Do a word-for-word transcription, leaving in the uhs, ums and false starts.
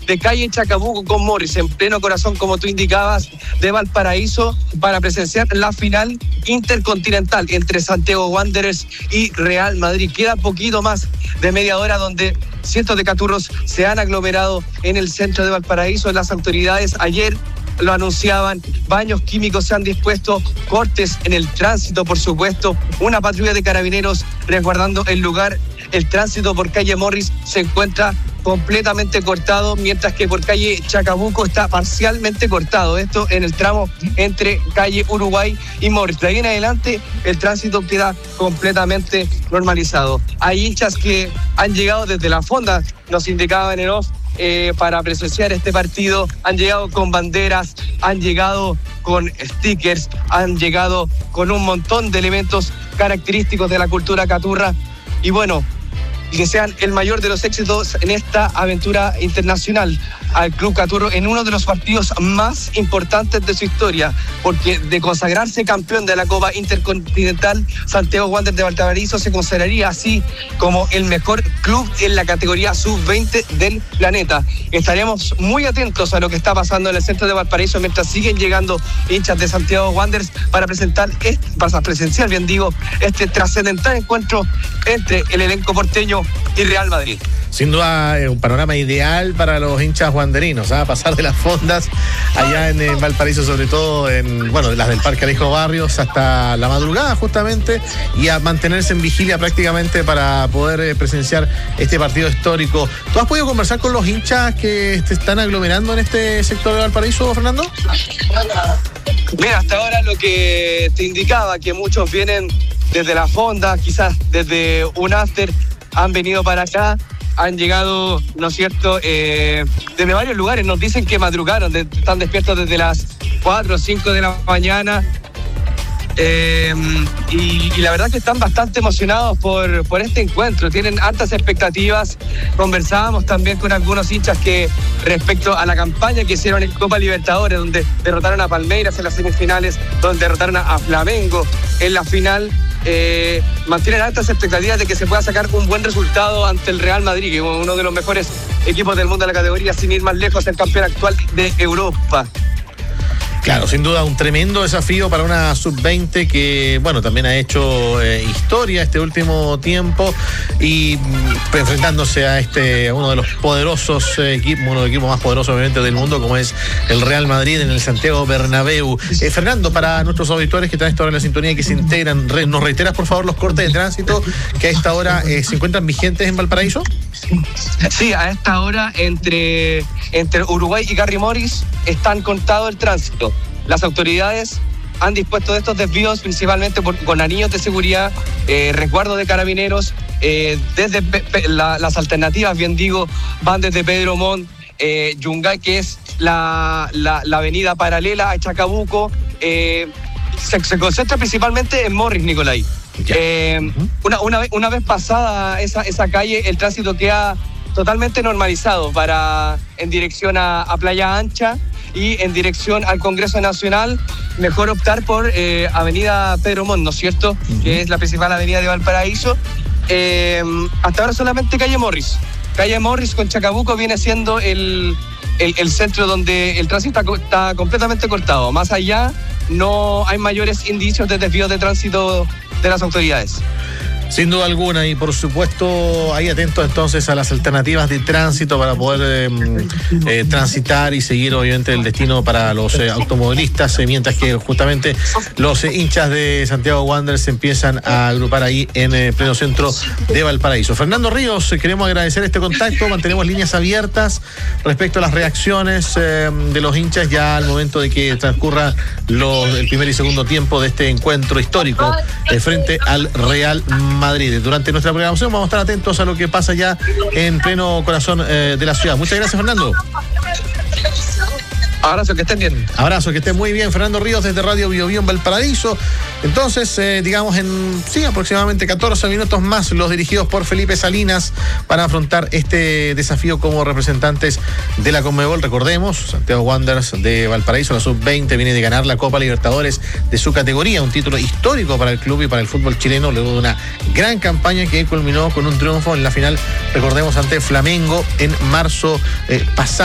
de calle Chacabuco con Morris, en pleno corazón, como tú indicabas, de Valparaíso, para presenciar la final intercontinental entre Santiago Wanderers y Real Madrid. Queda poquito más de media hora donde cientos de caturros se han aglomerado en el centro de Valparaíso. Las autoridades ayer lo anunciaban, baños químicos se han dispuesto, cortes en el tránsito, por supuesto, una patrulla de carabineros resguardando el lugar. El tránsito por calle Morris se encuentra completamente cortado, mientras que por calle Chacabuco está parcialmente cortado. Esto en el tramo entre calle Uruguay y Morris. De ahí en adelante el tránsito queda completamente normalizado. Hay hinchas que han llegado desde la fonda, nos indicaban en off, eh, para presenciar este partido. Han llegado con banderas, han llegado con stickers, han llegado con un montón de elementos característicos de la cultura caturra. Y bueno, y que sean el mayor de los éxitos en esta aventura internacional al Club Caturro en uno de los partidos más importantes de su historia, porque de consagrarse campeón de la Copa Intercontinental, Santiago Wanderers de Valparaíso se consideraría así como el mejor club en la categoría sub veinte del planeta. Estaremos muy atentos a lo que está pasando en el centro de Valparaíso mientras siguen llegando hinchas de Santiago Wanderers para presentar, este, para presenciar, bien digo, este trascendental encuentro entre el elenco porteño y Real Madrid. Sin duda, eh, un panorama ideal para los hinchas wanderinos, ¿eh? Pasar de las fondas allá en, en Valparaíso, sobre todo en, bueno, las del Parque Alejo Barrios, hasta la madrugada justamente, y a mantenerse en vigilia prácticamente para poder eh, presenciar este partido histórico. ¿Tú has podido conversar con los hinchas que se están aglomerando en este sector de Valparaíso, Fernando? Mira, hasta ahora lo que te indicaba, que muchos vienen desde la fonda, quizás desde un after, han venido para acá, han llegado, ¿no es cierto?, eh, desde varios lugares. Nos dicen que madrugaron, de, están despiertos desde las cuatro o cinco de la mañana. Eh, y, y la verdad que están bastante emocionados por, por este encuentro, tienen altas expectativas. Conversábamos también con algunos hinchas que respecto a la campaña que hicieron en Copa Libertadores, donde derrotaron a Palmeiras en las semifinales, donde derrotaron a Flamengo en la final, eh, mantienen altas expectativas de que se pueda sacar un buen resultado ante el Real Madrid, que es uno de los mejores equipos del mundo de la categoría, sin ir más lejos, el campeón actual de Europa. Claro, sin duda un tremendo desafío para una sub veinte que, bueno, también ha hecho eh, historia este último tiempo y mm, enfrentándose a este a uno de los poderosos eh, equipos, uno de los equipos más poderosos obviamente del mundo, como es el Real Madrid en el Santiago Bernabéu. Eh, Fernando, para nuestros auditores que están a esta hora en la sintonía y que se integran, re, ¿nos reiteras por favor los cortes de tránsito que a esta hora eh, se encuentran vigentes en Valparaíso? Sí, a esta hora entre, entre Uruguay y Garry Morris están cortado el tránsito. Las autoridades han dispuesto de estos desvíos principalmente por, con anillos de seguridad, eh, resguardo de carabineros, eh, desde pe, pe, la, las alternativas, bien digo, van desde Pedro Montt, eh, Yungay, que es la, la, la avenida paralela a Chacabuco, eh, se, se concentra principalmente en Morris, Nicolai. Eh, uh-huh. una, una, vez, una vez pasada esa, esa calle, el tránsito queda totalmente normalizado para en dirección a, a Playa Ancha y en dirección al Congreso Nacional. Mejor optar por eh, Avenida Pedro Montt, ¿no es cierto? Uh-huh. Que es la principal avenida de Valparaíso. Eh, hasta ahora solamente calle Morris. Calle Morris con Chacabuco viene siendo el, el, el centro donde el tránsito está, está completamente cortado. Más allá no hay mayores indicios de desvío de tránsito de las autoridades. Sin duda alguna, y por supuesto ahí atentos entonces a las alternativas de tránsito para poder eh, eh, transitar y seguir obviamente el destino para los eh, automovilistas, eh, mientras que justamente los eh, hinchas de Santiago Wanderers se empiezan a agrupar ahí en el eh, pleno centro de Valparaíso. Fernando Ríos, eh, queremos agradecer este contacto, mantenemos líneas abiertas respecto a las reacciones eh, de los hinchas ya al momento de que transcurra los, el primer y segundo tiempo de este encuentro histórico eh, frente al Real Madrid. Durante nuestra programación vamos a estar atentos a lo que pasa ya en pleno corazón eh, de la ciudad. Muchas gracias, Fernando. Abrazo, que estén bien. Abrazo, que estén muy bien. Fernando Ríos desde Radio Bio Bio en Valparaíso. Entonces, eh, digamos en, sí, aproximadamente catorce minutos más, los dirigidos por Felipe Salinas para afrontar este desafío como representantes de la Conmebol. Recordemos, Santiago Wanderers de Valparaíso, la sub veinte, viene de ganar la Copa Libertadores de su categoría, un título histórico para el club y para el fútbol chileno, luego de una gran campaña que culminó con un triunfo en la final, recordemos, ante Flamengo en marzo eh, pasado.